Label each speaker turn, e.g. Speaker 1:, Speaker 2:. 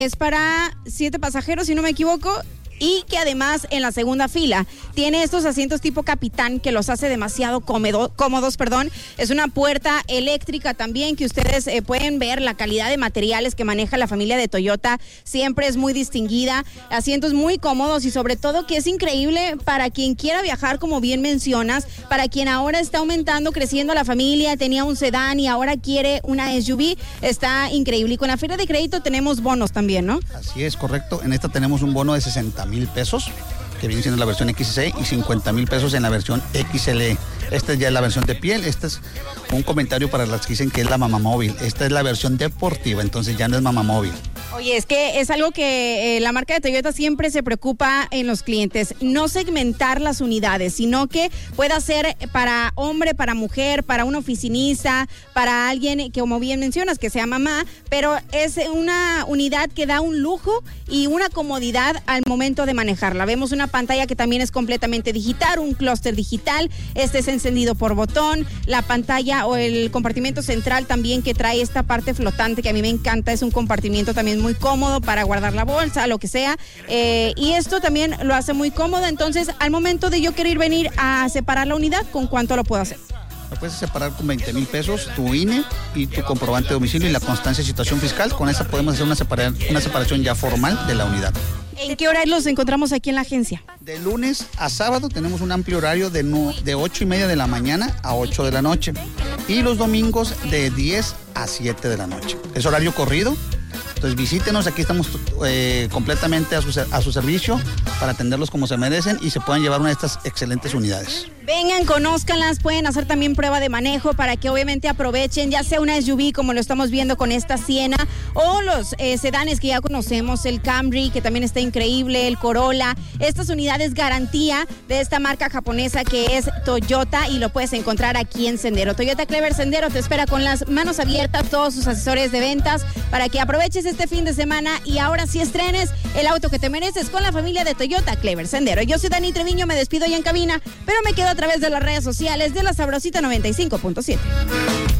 Speaker 1: Es para 7 pasajeros, si no me equivoco. Y que además en la segunda fila tiene estos asientos tipo capitán que los hace demasiado cómodos. Es una puerta eléctrica también que ustedes pueden ver la calidad de materiales que maneja la familia de Toyota. Siempre es muy distinguida, asientos muy cómodos y sobre todo que es increíble para quien quiera viajar, como bien mencionas, para quien ahora está aumentando, creciendo la familia, tenía un sedán y ahora quiere una SUV, está increíble. Y con la feria de crédito tenemos bonos también, ¿no?
Speaker 2: Así es, correcto. En esta tenemos un bono de 60,000 pesos, que viene siendo la versión XC, y 50,000 pesos en la versión XLE. Esta ya es la versión de piel. Este es un comentario para las que dicen que es la mamá móvil. Esta es la versión deportiva, entonces ya no es mamá móvil.
Speaker 1: Oye, es que es algo que la marca de Toyota siempre se preocupa en los clientes, no segmentar las unidades, sino que pueda ser para hombre, para mujer, para un oficinista, para alguien que, como bien mencionas, que sea mamá, pero es una unidad que da un lujo y una comodidad al momento de manejarla. Vemos una pantalla que también es completamente digital, un clúster digital, este es encendido por botón, la pantalla o el compartimento central también que trae esta parte flotante que a mí me encanta, es un compartimiento también muy cómodo para guardar la bolsa, lo que sea, y esto también lo hace muy cómodo. Entonces, al momento de yo querer venir a separar la unidad, ¿con cuánto lo puedo hacer?
Speaker 2: Lo puedes separar con 20,000 pesos, tu INE y tu comprobante de domicilio y la constancia de situación fiscal. Con esa podemos hacer una separación ya formal de la unidad.
Speaker 1: ¿En qué hora los encontramos aquí en la agencia?
Speaker 2: De lunes a sábado tenemos un amplio horario de 8:30 de la mañana a 8 de la noche. Y los domingos de 10 a 7 de la noche. Es horario corrido. Entonces visítenos, aquí estamos completamente a su servicio para atenderlos como se merecen y se puedan llevar una de estas excelentes unidades.
Speaker 1: Vengan, conózcanlas, pueden hacer también prueba de manejo para que obviamente aprovechen, ya sea una SUV como lo estamos viendo con esta Siena, o los sedanes que ya conocemos, el Camry, que también está increíble, el Corolla. Estas unidades garantía de esta marca japonesa que es Toyota y lo puedes encontrar aquí en Sendero. Toyota Clever Sendero te espera con las manos abiertas, todos sus asesores de ventas, para que aproveches este fin de semana y ahora sí estrenes el auto que te mereces con la familia de Toyota Clever Sendero. Yo soy Dani Treviño, me despido ya en cabina, pero me quedo a través de las redes sociales de La Sabrosita 95.7.